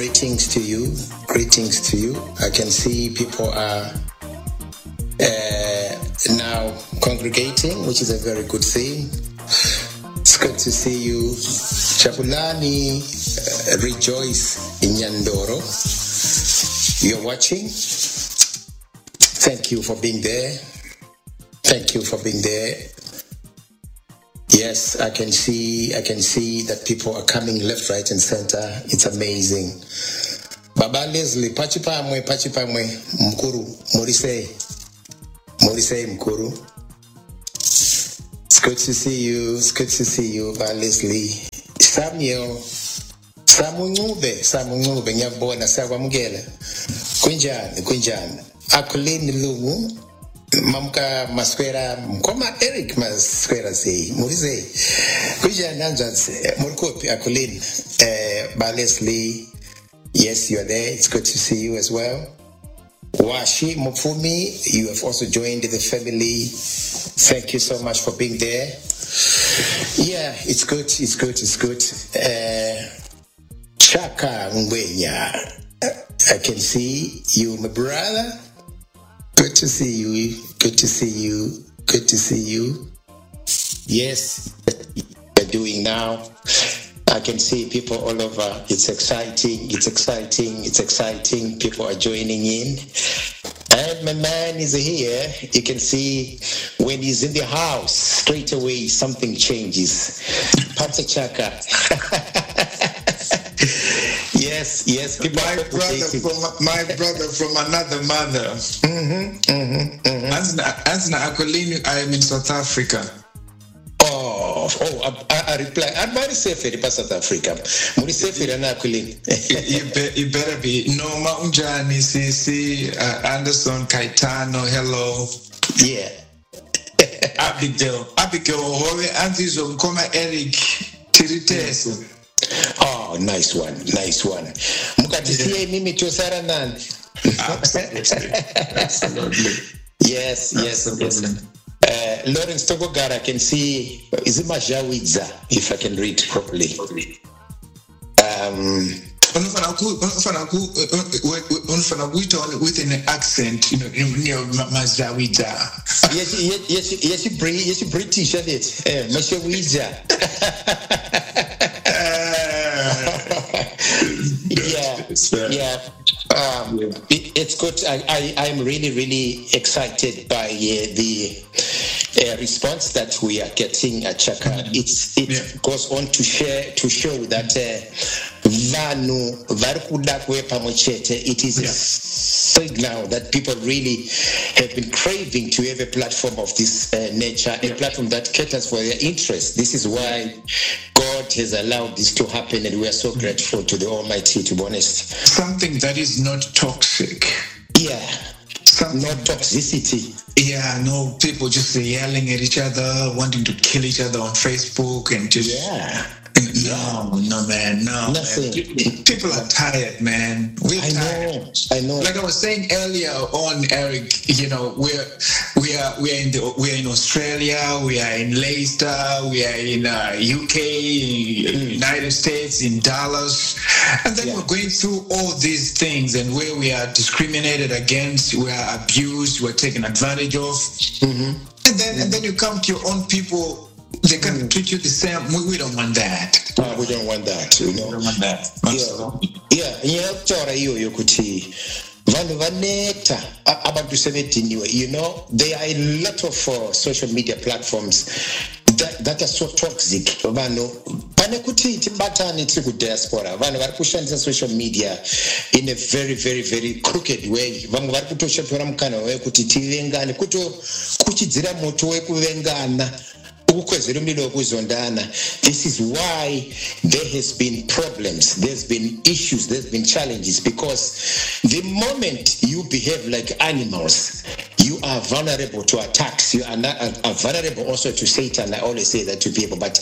Greetings to you. Greetings to you. I can see people are now congregating, which is a very good thing. It's good to see you. Chapulani, Rejoice in Nyandoro. You're watching. Thank you for being there. Thank you for being there. Yes, I can see that people are coming left, right, and center. It's amazing. Baba Leslie, pachipamwe, mkuru, Morise, mkuru. It's good to see you. It's good to see you, Baba Leslie. Samuel, Samunyube, nyabona, Sawamugela. Kunjan. Akulini Lugu. Mamka Masquera, Mkoma Eric Masquera say, Morise, Kuja Nanjans, Murkopi Akulin, Balesli, yes, you are there. It's good to see you as well. Washi Mufumi, you have also joined the family. Thank you so much for being there. Yeah, it's good. Chaka Ngwenya, I can see you, my brother. Good to see you. Yes, we're doing now. I can see people all over. It's exciting. People are joining in. And my man is here. You can see when he's in the house, straight away something changes. Pata Chaka. Yes. My brother from another mother. As Akolini, I am in South Africa. I reply. I'm very safe in South Africa. Muri safe in Akolini. You better be. Noma Unjani, Sisi, Anderson, Kaitano, hello. Yeah. Abigail, Hove, Aunties of Koma Eric, Tirites. Oh, nice one. Mukatisiye mimi tosara nani? Absolutely. Yes. Lawrence Togogara, I can see, is it Majawidza, if I can read properly? With an accent, Majawidza. Yes, you British, isn't it? Majawidza. Yeah. It's good. I'm really excited by the response that we are getting at Chaka. It goes on to show that it is a signal that people really have been craving to have a platform of this nature, a platform that caters for their interests. This is why God has allowed this to happen, and we are so grateful to the Almighty, to be honest. Something that is not toxic. Yeah. Not toxicity. Yeah, no people just yelling at each other, wanting to kill each other on Facebook and just... Yeah. No, man. Nothing. People are tired, man. We're tired. I know. Like I was saying earlier on, Eric, we are in Australia, we are in Leicester, we are in UK, United States, in Dallas, and then we're going through all these things, and where we are discriminated against, we are abused, we're taken advantage of, and then you come to your own people. They can treat you the same. We don't want that. We don't want that. We don't want that. Yeah. There are a lot of social media platforms that are so toxic. Diaspora. Social media in a very, very, very crooked way. This is why there has been problems, there's been issues, there's been challenges, because the moment you behave like animals, you are vulnerable to attacks. You are vulnerable also to Satan. I always say that to people. But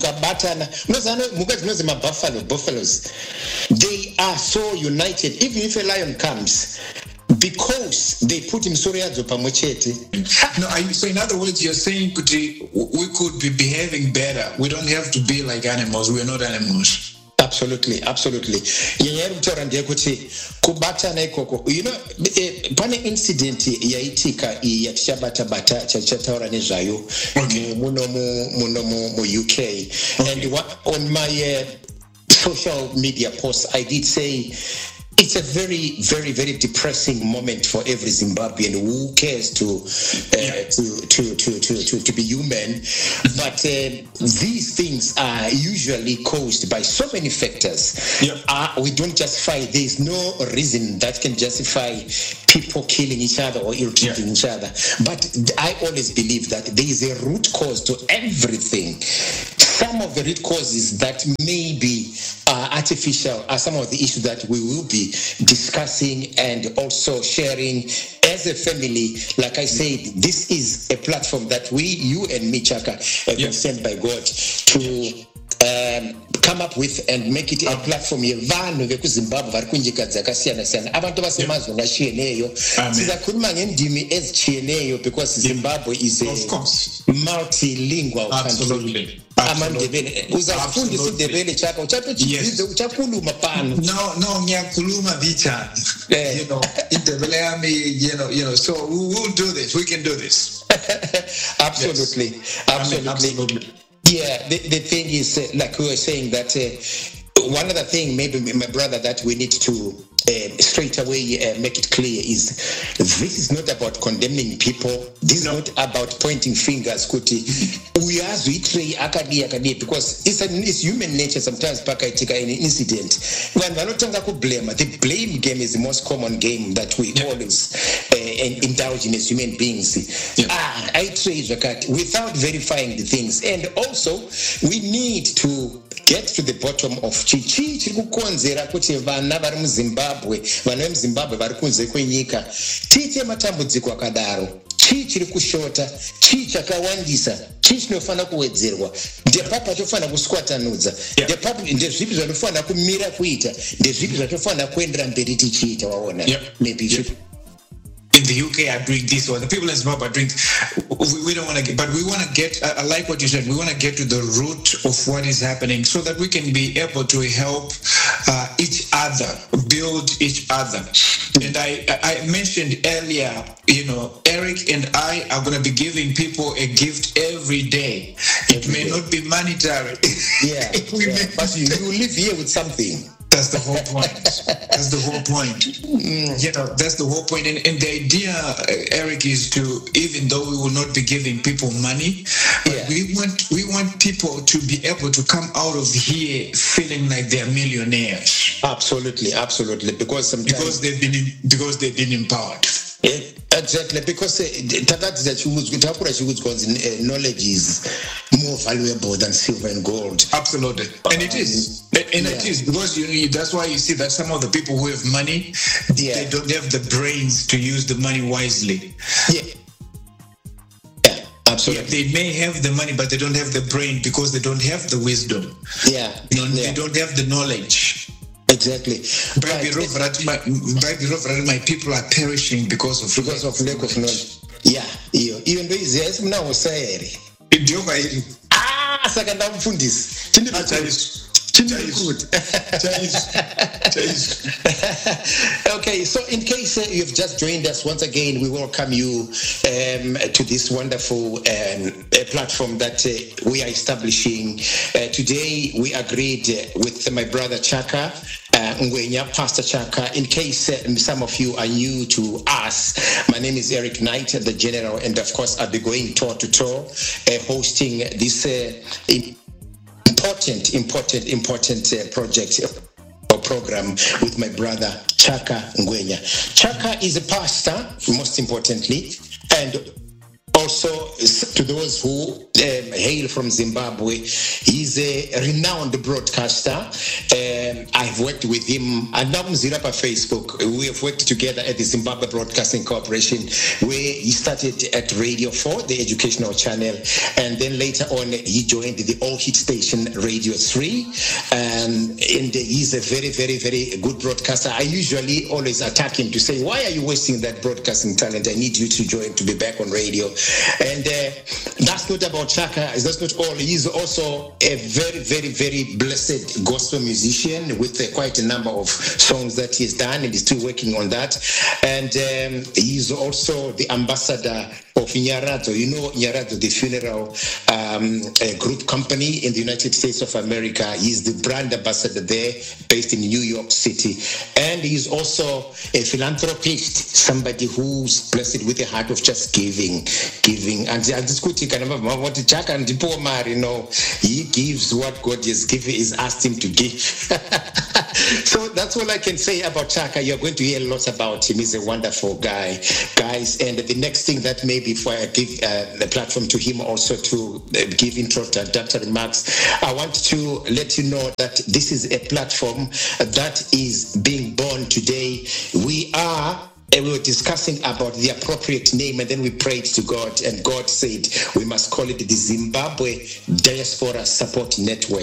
buffaloes, they are so united. Even if a lion comes, because they put him Soriazo Pamochete. No, so in other words, you're saying we could be behaving better. We don't have to be like animals. We're not animals. Absolutely. Nyaya kutaura ndeyekuti kubatana ikoko, pane incident yaitika yatichabata chataura nezvayo muno mu UK, and on my social media posts I did say it's a very, very, very depressing moment for every Zimbabwean who cares to be human. But these things are usually caused by so many factors. We don't justify. There is no reason that can justify people killing each other or irritating each other. But I always believe that there is a root cause to everything. Some of the root causes that may be artificial are some of the issues that we will be discussing and also sharing as a family. Like I said, this is a platform that you and me, Chaka, have been sent by God to come up with and make it a platform yevanhu vekuzimbabwe vari kunjika dzakasiyana-siyana, abantu vasemazwe ngachiyeneyo, sizakhuluma ngendimi ezichiyeneyo because Zimbabwe is a multilingual country. Amandebele uzafundisa indebele Chaka, uchatochidzidze uchakhuluma pano. No ngiyakhuluma bichana, indebele yami, so we will do this, we can do this. Absolutely. Yeah, the thing is, like we were saying, that one other thing, maybe my brother, that we need to straight away make it clear is this is not about condemning people. This is not about pointing fingers. We are because it's human nature sometimes. Pakatika any incident, when the blame game is the most common game that we always indulge in as human beings. I trade without verifying the things, and also we need to get to the bottom of chichi chikukonzera kuti vana vari muZimbabwe, vana vemuZimbabwe vari kunze kwenyika tiite matambudziko akadaro. Chii chiri kushota, chii chakawandisa, chii chinofanira kuwedzerwa, ndepapo tofanira kuswatanudza, ndezvipi zvanofanira kumira kuita, ndezvipi zvatofanira kuendera mberi tichiita. Waona, maybe in the UK are doing this, or the people in Zimbabwe are doing. We don't want to get, but we want to get. I like what you said. We want to get to the root of what is happening, so that we can be able to help each other, build each other. And I mentioned earlier, Eric and I are going to be giving people a gift every day. It may not be monetary. But you live here with something. That's the whole point. That's the whole point. That's the whole point. And the idea, Eric, is to, even though we will not be giving people money, but we want people to be able to come out of here feeling like they're millionaires. Absolutely. Because they've been empowered. Exactly, because knowledge is more valuable than silver and gold. Absolutely, and it is. And it is, because that's why you see that some of the people who have money, they don't have the brains to use the money wisely. Absolutely. They may have the money, but they don't have the brain because they don't have the wisdom. They don't have the knowledge. Exactly. My people are perishing because of lack of knowledge. Even though it's now saying. Okay, so in case you've just joined us once again, we welcome you to this wonderful platform that we are establishing. Today we agreed with my brother Chaka Ngwenya, Pastor Chaka. In case some of you are new to us, my name is Eric Knight, the General, and of course I'll be going toe to toe hosting this important project or program with my brother Chaka Ngwenya. Chaka is a pastor, most importantly, and also to those who hail from Zimbabwe. He's a renowned broadcaster. I've worked with him. And now Zirapa Facebook. We have worked together at the Zimbabwe Broadcasting Corporation, where he started at Radio 4, the educational channel, and then later on he joined the All Hit Station Radio 3. And he's a very, very, very good broadcaster. I usually always attack him to say, why are you wasting that broadcasting talent? I need you to join, to be back on radio. And that's not about Chaka. That's not all. He's also a very, very, very blessed gospel musician with quite a number of songs that he's done, and he's still working on that. And he's also the ambassador of Nyaradzo. You know Nyaradzo, the funeral group company in the United States of America. He's the brand ambassador there, based in New York City. And he's also a philanthropist, somebody who's blessed with a heart of just giving. And he gives what God has given, is asked him to give. So that's all I can say about Chaka. You're going to hear a lot about him. He's a wonderful guy, guys. And the next thing that maybe before I give the platform to him also to give introductory remarks, I want to let you know that this is a platform that is being born today. We were discussing about the appropriate name, and then we prayed to God, and God said we must call it the Zimbabwe Diaspora Support Network.